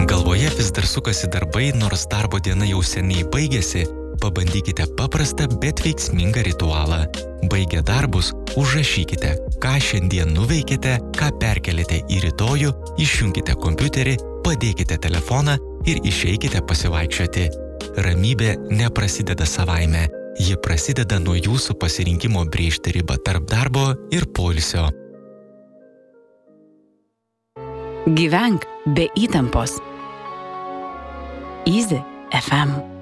Galvoje vis dar sukasi darbai, nors darbo diena jau seniai baigėsi, pabandykite paprastą, bet veiksmingą ritualą. Baigę darbus, užrašykite, ką šiandien nuveikėte, ką perkelite į rytojų, išjunkite kompiuterį, padėkite telefoną ir išeikite pasivaikščioti. Ramybė neprasideda savaime. Ji prasideda nuo jūsų pasirinkimo brėžti ribą tarp darbo ir poilsio. Gyvenk be įtampos. Easy FM.